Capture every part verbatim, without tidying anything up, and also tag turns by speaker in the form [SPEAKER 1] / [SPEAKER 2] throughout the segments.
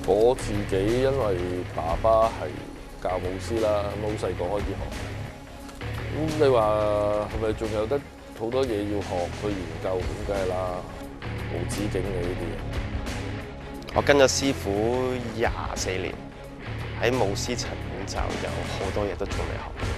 [SPEAKER 1] 我自己因為爸爸係教舞師啦，咁好細個開始學。咁你話係咪仲有得好多嘢要學去研究？咁梗係啦，無止境嘅呢啲嘢。
[SPEAKER 2] 我跟咗師傅廿四年，喺舞獅層面就有好多嘢都仲未學。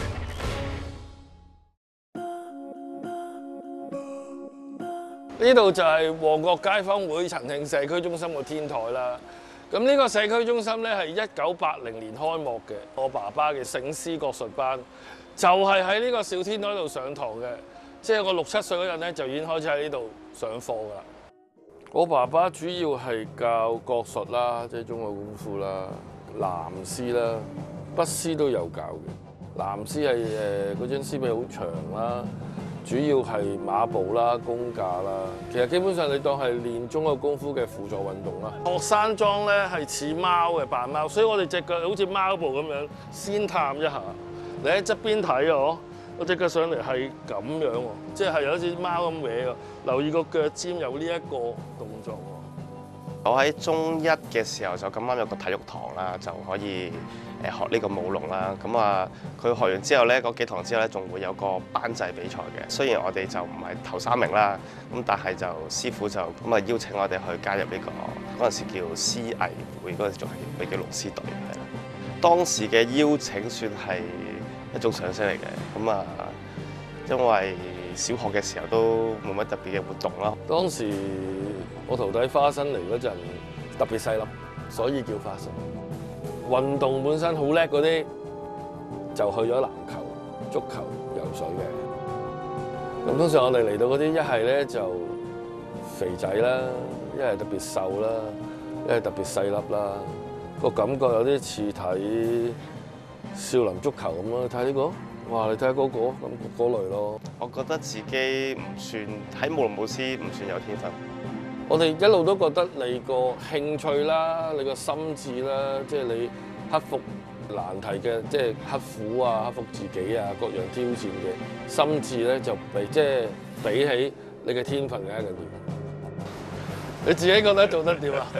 [SPEAKER 1] 呢度就係旺角街坊會陳慶社區中心嘅天台啦。咁呢個社區中心咧係一九八零年開幕嘅。我爸爸嘅醒獅國術班就係喺呢個小天台度上堂嘅，即係我六七歲嗰陣咧就已經開始喺呢度上課㗎啦。我爸爸主要係教國術啦，即係中國功夫啦、南獅啦、北獅都有教嘅。南獅係誒嗰張獅尾好長啦。主要係馬步啦、功架啦，其實基本上你當係練中國功夫嘅輔助運動啦。學生裝咧係似貓嘅扮貓，所以我哋隻腳好似貓步咁樣先探一下。你喺側邊睇啊，我隻腳上嚟係咁樣喎，即係有似貓咁搲喎。留意個腳尖有呢一個動作喎。
[SPEAKER 2] 我喺中一嘅時候就咁啱有個體育堂啦，就可以誒學呢個舞龍啦。咁啊，佢學完之後咧，嗰幾堂之後咧，仲會有個班際比賽嘅。雖然我哋就唔係頭三名啦，咁但係就師傅就咁啊邀請我哋去加入呢個嗰陣時叫獅藝會，嗰陣時仲係俾叫龍獅隊係啦。當時嘅邀請算係一種賞識嚟嘅。咁啊，因為小學嘅時候都冇乜特別嘅活動啦。
[SPEAKER 1] 當時我徒弟花生嚟嗰陣特別細粒，所以叫花生。運動本身好叻嗰啲，就去咗籃球、足球、游水嘅。咁通常我哋嚟到嗰啲，一係咧就肥仔啦，一係特別瘦啦，一係特別細粒啦。個感覺有啲似睇少林足球咁咯。睇呢個。哇！你睇下嗰個咁嗰類咯。
[SPEAKER 2] 我覺得自己唔算喺舞龍舞獅唔算有天分。
[SPEAKER 1] 我哋一路都覺得你個興趣啦，你個心智啦，即係你克服難題嘅，即係刻苦啊，克服自己啊，各樣挑戰嘅心智咧，就比即係比起你嘅天分嘅一個點。你自己覺得做得點啊？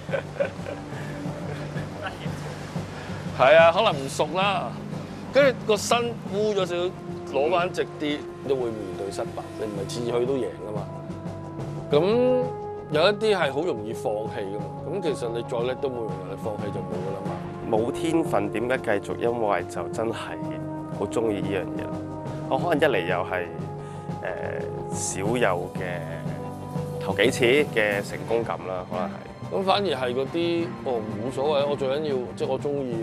[SPEAKER 1] 係啊，可能唔熟啦。跟住個身污咗少少，攞翻直啲都會面對失敗。你唔係次次去都贏噶嘛？咁有一啲係好容易放棄噶嘛。咁其實你再叻都冇用，你放棄就冇噶啦嘛。
[SPEAKER 2] 冇天分點解繼續？因為就真係好中意呢樣嘢。我可能一嚟又係誒少有嘅頭幾次嘅成功感啦，可能係。
[SPEAKER 1] 咁反而係嗰啲，哦冇所謂，我最緊要即係我中意。